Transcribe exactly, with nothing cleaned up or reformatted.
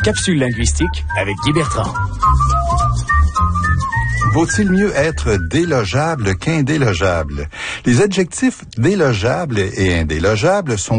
Capsule linguistique avec Guy Bertrand. Vaut-il mieux être délogeable qu'indélogeable? Les adjectifs délogeable et indélogeable sont